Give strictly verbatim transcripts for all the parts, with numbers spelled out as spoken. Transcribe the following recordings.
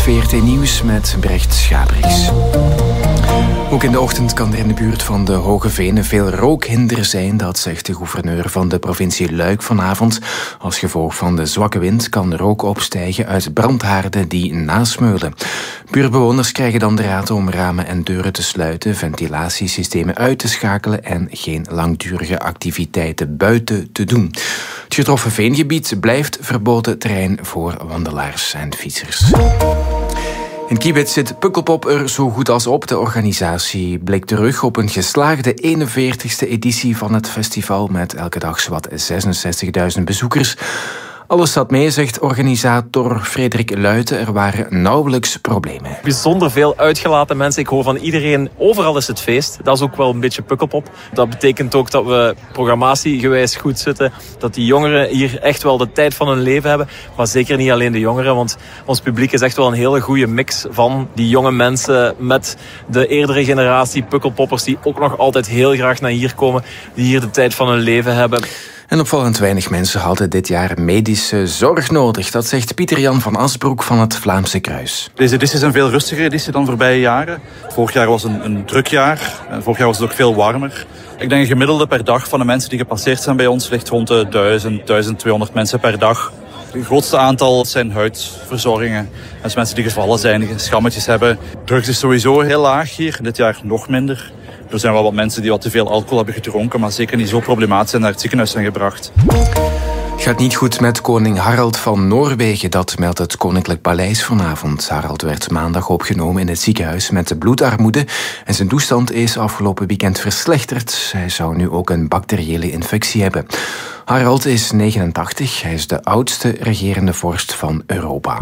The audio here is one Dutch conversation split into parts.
V R T Nieuws met Brecht Schabriks. Ook in de ochtend kan er in de buurt van de Hoge Venen veel rookhinder zijn, dat zegt de gouverneur van de provincie Luik vanavond. Als gevolg van de zwakke wind kan rook opstijgen uit brandhaarden die nasmeulen. Buurtbewoners krijgen dan de raad om ramen en deuren te sluiten, ventilatiesystemen uit te schakelen en geen langdurige activiteiten buiten te doen. Het getroffen veengebied blijft verboden terrein voor wandelaars en fietsers. In Kiebitz zit Pukkelpop er zo goed als op. De organisatie blikt terug op een geslaagde eenenveertigste editie van het festival met elke dag zowat zesenzestigduizend bezoekers. Alles zat mee, zegt organisator Frederik Luiten. Er waren nauwelijks problemen. Bijzonder veel uitgelaten mensen. Ik hoor van iedereen, overal is het feest. Dat is ook wel een beetje Pukkelpop. Dat betekent ook dat we programmatiegewijs goed zitten. Dat die jongeren hier echt wel de tijd van hun leven hebben. Maar zeker niet alleen de jongeren. Want ons publiek is echt wel een hele goede mix van die jonge mensen met de eerdere generatie Pukkelpoppers die ook nog altijd heel graag naar hier komen. Die hier de tijd van hun leven hebben. En opvallend weinig mensen hadden dit jaar medische zorg nodig. Dat zegt Pieter-Jan van Asbroek van het Vlaamse Kruis. Deze editie is een veel rustigere editie dan voorbije jaren. Vorig jaar was een, een druk jaar. Vorig jaar was het ook veel warmer. Ik denk een gemiddelde per dag van de mensen die gepasseerd zijn bij ons ligt rond de duizend, duizend tweehonderd mensen per dag. Het grootste aantal zijn huidverzorgingen. Dat zijn mensen die gevallen zijn, die schammetjes hebben. Drugs is sowieso heel laag hier. Dit jaar nog minder. Er zijn wel wat mensen die wat te veel alcohol hebben gedronken, maar zeker niet zo problematisch en naar het ziekenhuis zijn gebracht. Het gaat niet goed met koning Harald van Noorwegen, dat meldt het Koninklijk Paleis vanavond. Harald werd maandag opgenomen in het ziekenhuis met bloedarmoede en zijn toestand is afgelopen weekend verslechterd. Hij zou nu ook een bacteriële infectie hebben. Harald is negenentachtig, hij is de oudste regerende vorst van Europa.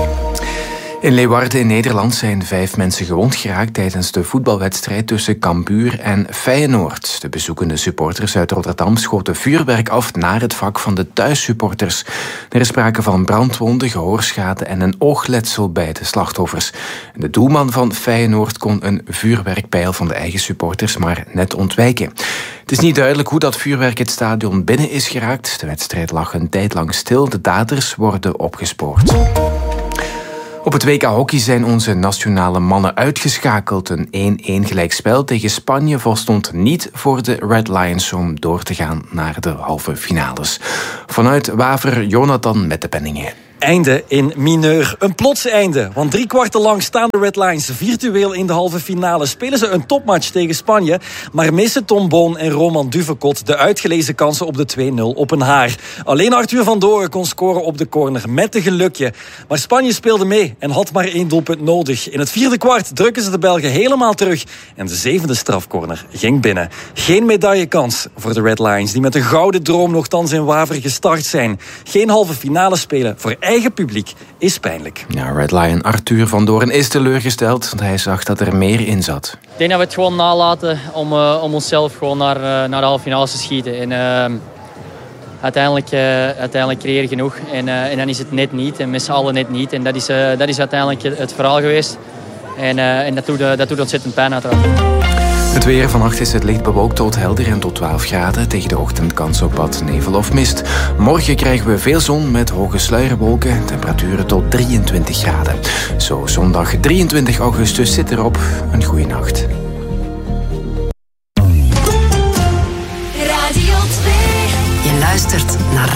In Leeuwarden in Nederland zijn vijf mensen gewond geraakt tijdens de voetbalwedstrijd tussen Cambuur en Feyenoord. De bezoekende supporters uit Rotterdam schoten vuurwerk af naar het vak van de thuissupporters. Er is sprake van brandwonden, gehoorschade en een oogletsel bij de slachtoffers. De doelman van Feyenoord kon een vuurwerkpijl van de eigen supporters maar net ontwijken. Het is niet duidelijk hoe dat vuurwerk het stadion binnen is geraakt. De wedstrijd lag een tijd lang stil. De daders worden opgespoord. Op het W K hockey zijn onze nationale mannen uitgeschakeld. Een één-één gelijkspel tegen Spanje volstond niet voor de Red Lions om door te gaan naar de halve finales. Vanuit Waver, Jonathan met de penningen. Einde in mineur. Een plots einde. Want drie kwarten lang staan de Red Lions virtueel in de halve finale. Spelen ze een topmatch tegen Spanje. Maar missen Tom Boon en Roman Duvekot de uitgelezen kansen op de twee nul op een haar. Alleen Arthur van Doren kon scoren op de corner met een gelukje. Maar Spanje speelde mee en had maar één doelpunt nodig. In het vierde kwart drukken ze de Belgen helemaal terug. En de zevende strafcorner ging binnen. Geen medaillekans voor de Red Lions, die met een gouden droom nogthans in Waver gestart zijn. Geen halve finale spelen voor eigen publiek is pijnlijk. Ja, Red Lion Arthur van Doren is teleurgesteld, want hij zag dat er meer in zat. Ik denk dat we het gewoon nalaten om, uh, om onszelf gewoon naar, uh, naar de halve finales te schieten. En, uh, uiteindelijk, uh, uiteindelijk creëer je genoeg en, uh, en dan is het net niet en met z'n allen net niet. En dat is, uh, dat is uiteindelijk het verhaal geweest. En, uh, en dat, doet, uh, dat doet ontzettend pijn uiteraard. Het weer vannacht is het licht bewolkt tot helder en tot twaalf graden. Tegen de ochtend kans op wat nevel of mist. Morgen krijgen we veel zon met hoge sluierwolken. Temperaturen tot drieëntwintig graden. Zo zondag drieëntwintig augustus zit erop. Een goede nacht. Radio twee. Je luistert naar